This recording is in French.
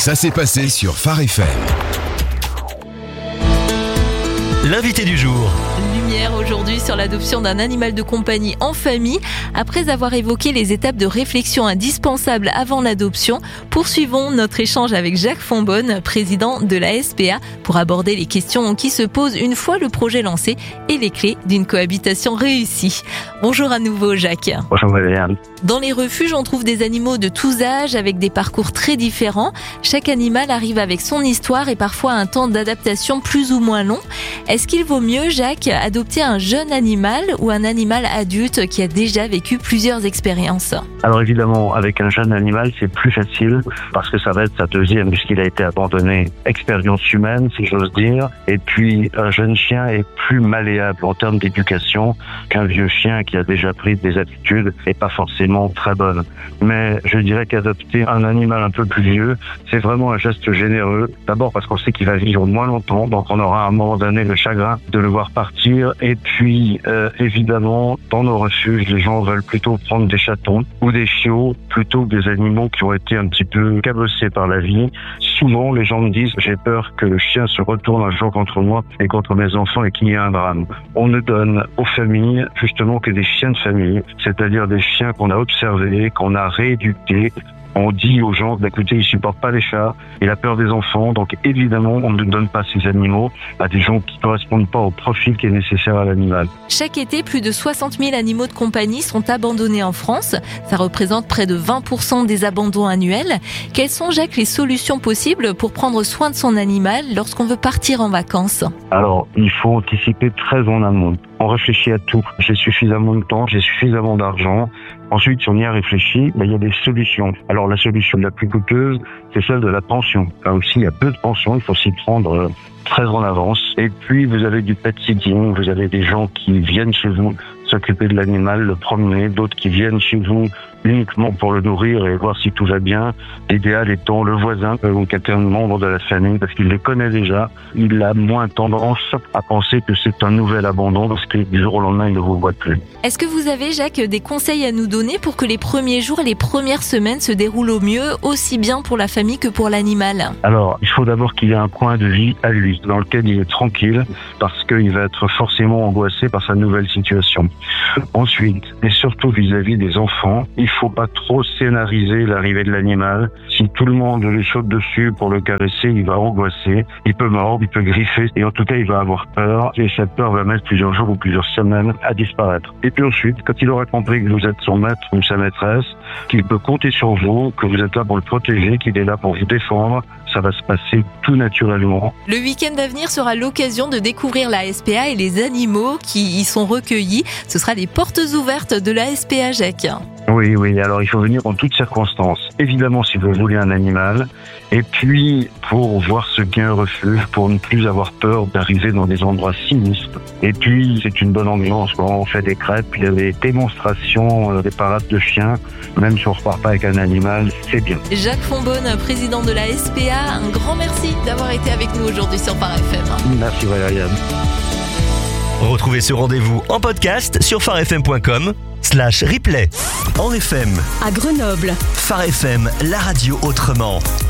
Ça s'est passé sur Phare FM. L'invité du jour. Lumière aujourd'hui sur l'adoption d'un animal de compagnie en famille. Après avoir évoqué les étapes de réflexion indispensables avant l'adoption, poursuivons notre échange avec Jacques Fonbonne, président de la SPA, pour aborder les questions qui se posent une fois le projet lancé et les clés d'une cohabitation réussie. Bonjour à nouveau Jacques. Bonjour Valérie. Dans les refuges, on trouve des animaux de tous âges avec des parcours très différents. Chaque animal arrive avec son histoire et parfois un temps d'adaptation plus ou moins long. Est-ce qu'il vaut mieux, Jacques, adopter un jeune animal ou un animal adulte qui a déjà vécu plusieurs expériences? Alors évidemment, avec un jeune animal, c'est plus facile parce que ça va être sa deuxième puisqu'il a été abandonné. Expérience humaine, si j'ose dire. Et puis, un jeune chien est plus malléable en termes d'éducation qu'un vieux chien qui a déjà pris des habitudes et pas forcément très bonnes. Mais je dirais qu'adopter un animal un peu plus vieux, c'est vraiment un geste généreux. D'abord parce qu'on sait qu'il va vivre moins longtemps, donc on aura à un moment donné le chagrin de le voir partir. Et puis, évidemment, dans nos refuges, les gens veulent plutôt prendre des chatons ou des chiots plutôt que des animaux qui ont été un petit peu cabossés par la vie. Souvent, les gens me disent « j'ai peur que le chien se retourne un jour contre moi et contre mes enfants et qu'il y ait un drame ». On ne donne aux familles justement que des chiens de famille, c'est-à-dire des chiens qu'on a observés, qu'on a rééduqués. On dit aux gens, écoutez, il supporte pas les chats, il a peur des enfants, donc évidemment, on ne donne pas ces animaux à des gens qui ne correspondent pas au profil qui est nécessaire à l'animal. Chaque été, plus de 60 000 animaux de compagnie sont abandonnés en France. Ça représente près de 20% des abandons annuels. Quelles sont, Jacques, les solutions possibles pour prendre soin de son animal lorsqu'on veut partir en vacances? Alors, il faut anticiper très en amont. On réfléchit à tout. J'ai suffisamment de temps, j'ai suffisamment d'argent. Ensuite, si on y a réfléchi, il y a des solutions. Alors, la solution la plus coûteuse, c'est celle de la pension. Là aussi, il y a peu de pensions, il faut s'y prendre très en avance. Et puis, vous avez du pet sitting, vous avez des gens qui viennent chez vous s'occuper de l'animal, le promener, d'autres qui viennent chez vous uniquement pour le nourrir et voir si tout va bien. L'idéal étant le voisin ou quelqu'un de membre de la famille parce qu'il les connaît déjà. Il a moins tendance à penser que c'est un nouvel abandon parce que du jour au lendemain, il ne vous voit plus. Est-ce que vous avez, Jacques, des conseils à nous donner pour que les premiers jours et les premières semaines se déroulent au mieux, aussi bien pour la famille que pour l'animal? Alors, il faut d'abord qu'il ait un coin de vie à lui, dans lequel il est tranquille parce qu'il va être forcément angoissé par sa nouvelle situation. Ensuite, et surtout vis-à-vis des enfants, il faut pas trop scénariser l'arrivée de l'animal. Si tout le monde lui saute dessus pour le caresser, il va angoisser, il peut mordre, il peut griffer, et en tout cas, il va avoir peur, et cette peur va mettre plusieurs jours ou plusieurs semaines à disparaître. Et puis ensuite, quand il aura compris que vous êtes son maître ou sa maîtresse, qu'il peut compter sur vous, que vous êtes là pour le protéger, qu'il est là pour vous défendre, ça va se passer tout naturellement. Le week-end à venir sera l'occasion de découvrir la SPA et les animaux qui y sont recueillis. Ce sera les portes ouvertes de la SPA, Jacques. Oui, alors il faut venir en toutes circonstances. Évidemment, si vous voulez un animal, et puis pour voir ce qu'est un refuge, pour ne plus avoir peur d'arriver dans des endroits sinistres. Et puis, c'est une bonne ambiance. On fait des crêpes, il y a des démonstrations, des parades de chiens. Même si on ne repart pas avec un animal, c'est bien. Jacques Fonbonne, président de la SPA, un grand merci d'avoir été avec nous aujourd'hui sur Phare FM. Merci Valérie. Retrouvez ce rendez-vous en podcast sur pharefm.com/replay. En FM, à Grenoble, Phare FM, la radio autrement.